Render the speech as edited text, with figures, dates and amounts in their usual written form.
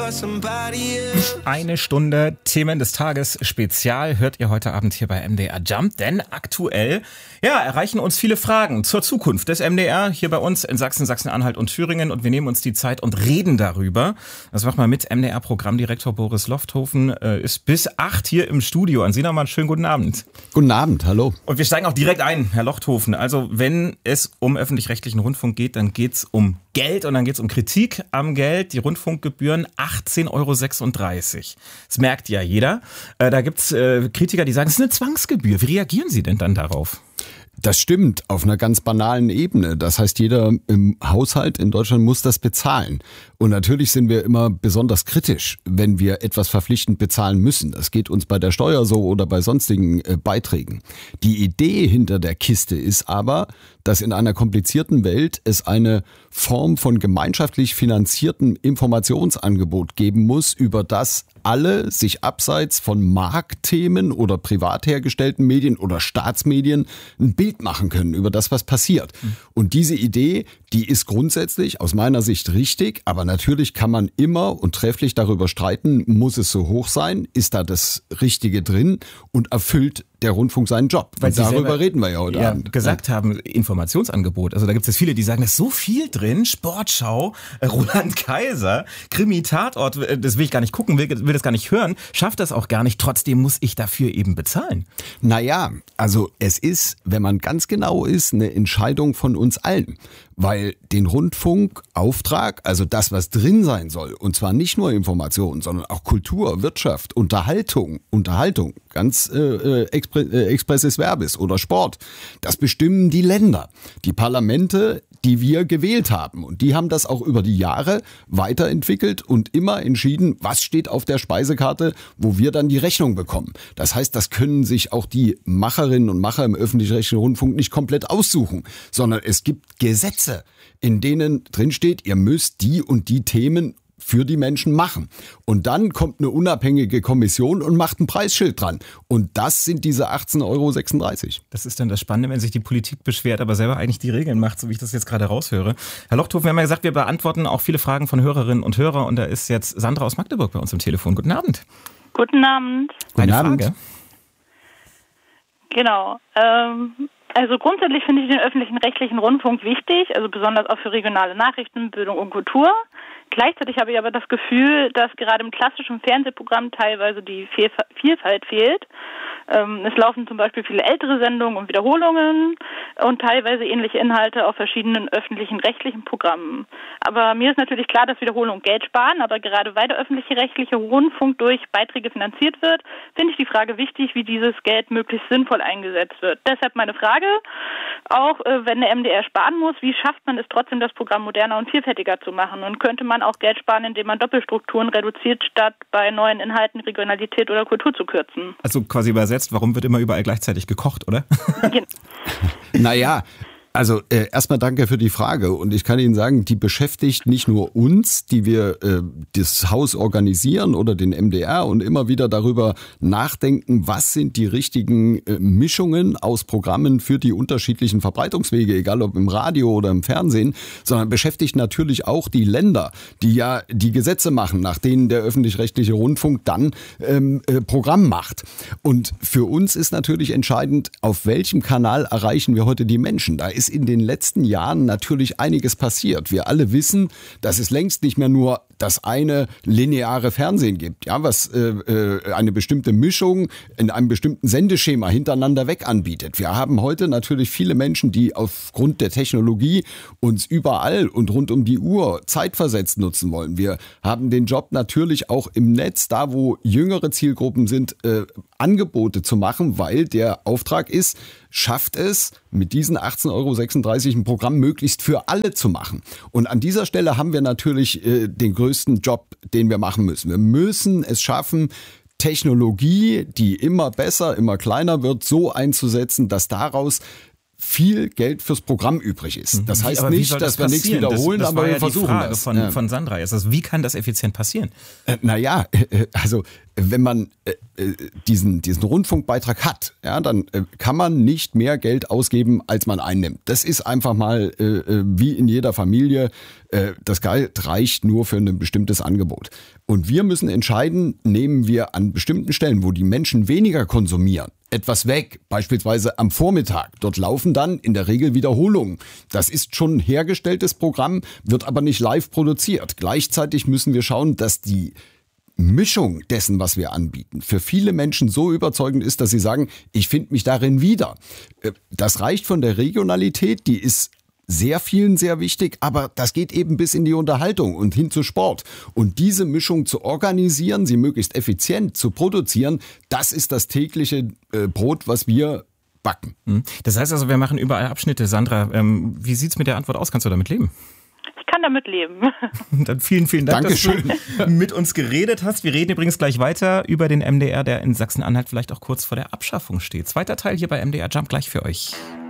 Eine Stunde Themen des Tages Spezial hört ihr heute Abend hier bei MDR Jump, denn aktuell erreichen uns viele Fragen zur Zukunft des MDR hier bei uns in Sachsen, Sachsen-Anhalt und Thüringen und wir nehmen uns die Zeit und reden darüber. Das machen wir mit MDR-Programmdirektor Boris Lofthofen, ist bis 8 hier im Studio. An Sie nochmal einen schönen guten Abend. Guten Abend, hallo. Und wir steigen auch direkt ein, Herr Lofthofen. Also wenn es um öffentlich-rechtlichen Rundfunk geht, dann geht es um Geld und dann geht es um Kritik am Geld. Die Rundfunkgebühren 18,36 €. Das merkt ja jeder. Da gibt es Kritiker, die sagen, es ist eine Zwangsgebühr. Wie reagieren Sie denn dann darauf? Das stimmt, auf einer ganz banalen Ebene. Das heißt, jeder im Haushalt in Deutschland muss das bezahlen. Und natürlich sind wir immer besonders kritisch, wenn wir etwas verpflichtend bezahlen müssen. Das geht uns bei der Steuer so oder bei sonstigen Beiträgen. Die Idee hinter der Kiste ist aber, dass in einer komplizierten Welt es eine Form von gemeinschaftlich finanziertem Informationsangebot geben muss, über das alle sich abseits von Marktthemen oder privat hergestellten Medien oder Staatsmedien ein Bild machen können über das, was passiert. Und diese Idee, die ist grundsätzlich aus meiner Sicht richtig, aber natürlich kann man immer und trefflich darüber streiten, muss es so hoch sein, ist da das Richtige drin und erfüllt der Rundfunk seinen Job. Weil Sie darüber reden wir ja heute Abend. Gesagt haben, Informationsangebot. Also da gibt es viele, die sagen, da ist so viel drin. Sportschau, Roland Kaiser, Krimi-Tatort, das will ich gar nicht gucken, will das gar nicht hören, schafft das auch gar nicht. Trotzdem muss ich dafür eben bezahlen. Naja, also es ist, wenn man ganz genau ist, eine Entscheidung von uns allen. Weil den Rundfunkauftrag, also das, was drin sein soll, und zwar nicht nur Information, sondern auch Kultur, Wirtschaft, Unterhaltung, ganz expressis verbis oder Sport, das bestimmen die Länder, die Parlamente, die wir gewählt haben. Und die haben das auch über die Jahre weiterentwickelt und immer entschieden, was steht auf der Speisekarte, wo wir dann die Rechnung bekommen. Das heißt, das können sich auch die Macherinnen und Macher im öffentlich-rechtlichen Rundfunk nicht komplett aussuchen, sondern es gibt Gesetze, in denen drin steht, ihr müsst die und die Themen für die Menschen machen. Und dann kommt eine unabhängige Kommission und macht ein Preisschild dran. Und das sind diese 18,36 €. Das ist dann das Spannende, wenn sich die Politik beschwert, aber selber eigentlich die Regeln macht, so wie ich das jetzt gerade raushöre. Herr Lochthofen, wir haben ja gesagt, wir beantworten auch viele Fragen von Hörerinnen und Hörern. Und da ist jetzt Sandra aus Magdeburg bei uns am Telefon. Guten Abend. Guten Abend. Eine Frage. Genau. Also grundsätzlich finde ich den öffentlichen rechtlichen Rundfunk wichtig, also besonders auch für regionale Nachrichten, Bildung und Kultur. Gleichzeitig habe ich aber das Gefühl, dass gerade im klassischen Fernsehprogramm teilweise die Vielfalt fehlt. Es laufen zum Beispiel viele ältere Sendungen und Wiederholungen und teilweise ähnliche Inhalte auf verschiedenen öffentlichen rechtlichen Programmen. Aber mir ist natürlich klar, dass Wiederholungen Geld sparen, aber gerade weil der öffentliche rechtliche Rundfunk durch Beiträge finanziert wird, finde ich die Frage wichtig, wie dieses Geld möglichst sinnvoll eingesetzt wird. Deshalb meine Frage, auch wenn der MDR sparen muss, wie schafft man es trotzdem, das Programm moderner und vielfältiger zu machen? Und könnte man auch Geld sparen, indem man Doppelstrukturen reduziert, statt bei neuen Inhalten Regionalität oder Kultur zu kürzen? Also quasi übersetzt, warum wird immer überall gleichzeitig gekocht, oder? Naja, also erstmal danke für die Frage und ich kann Ihnen sagen, die beschäftigt nicht nur uns, die wir das Haus organisieren oder den MDR und immer wieder darüber nachdenken, was sind die richtigen Mischungen aus Programmen für die unterschiedlichen Verbreitungswege, egal ob im Radio oder im Fernsehen, sondern beschäftigt natürlich auch die Länder, die ja die Gesetze machen, nach denen der öffentlich-rechtliche Rundfunk dann Programm macht. Und für uns ist natürlich entscheidend, auf welchem Kanal erreichen wir heute die Menschen. Da ist in den letzten Jahren natürlich einiges passiert. Wir alle wissen, dass es längst nicht mehr nur das eine lineare Fernsehen gibt, ja, was eine bestimmte Mischung in einem bestimmten Sendeschema hintereinander weg anbietet. Wir haben heute natürlich viele Menschen, die aufgrund der Technologie uns überall und rund um die Uhr zeitversetzt nutzen wollen. Wir haben den Job natürlich auch im Netz, da wo jüngere Zielgruppen sind, Angebote zu machen, weil der Auftrag ist, schafft es, mit diesen 18,36 € ein Programm möglichst für alle zu machen. Und an dieser Stelle haben wir natürlich den größten Job, den wir machen müssen. Wir müssen es schaffen, Technologie, die immer besser, immer kleiner wird, so einzusetzen, dass daraus viel Geld fürs Programm übrig ist. Das heißt nicht, dass wir nichts wiederholen, das aber wir versuchen das. Von Sandra ist das. Wie kann das effizient passieren? Also wenn man diesen Rundfunkbeitrag hat, ja, dann kann man nicht mehr Geld ausgeben, als man einnimmt. Das ist einfach mal wie in jeder Familie. Das Geld reicht nur für ein bestimmtes Angebot. Und wir müssen entscheiden, nehmen wir an bestimmten Stellen, wo die Menschen weniger konsumieren, etwas weg, beispielsweise am Vormittag. Dort laufen dann in der Regel Wiederholungen. Das ist schon ein hergestelltes Programm, wird aber nicht live produziert. Gleichzeitig müssen wir schauen, dass die Mischung dessen, was wir anbieten, für viele Menschen so überzeugend ist, dass sie sagen, ich finde mich darin wieder. Das reicht von der Regionalität, die ist sehr vielen sehr wichtig, aber das geht eben bis in die Unterhaltung und hin zu Sport. Und diese Mischung zu organisieren, sie möglichst effizient zu produzieren, das ist das tägliche Brot, was wir backen. Das heißt also, wir machen überall Abschnitte. Sandra, wie sieht's mit der Antwort aus? Kannst du damit leben? Ich kann damit leben. Dann vielen Dank, Dankeschön, dass du mit uns geredet hast. Wir reden übrigens gleich weiter über den MDR, der in Sachsen-Anhalt vielleicht auch kurz vor der Abschaffung steht. Zweiter Teil hier bei MDR Jump gleich für euch.